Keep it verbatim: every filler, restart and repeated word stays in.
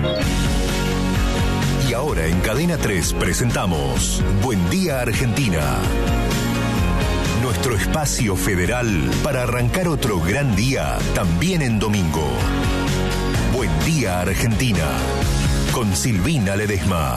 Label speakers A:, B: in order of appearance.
A: Y ahora en Cadena tres presentamos Buen Día Argentina. Nuestro espacio federal para arrancar otro gran día, también en domingo. Buen Día Argentina, con Silvina Ledesma.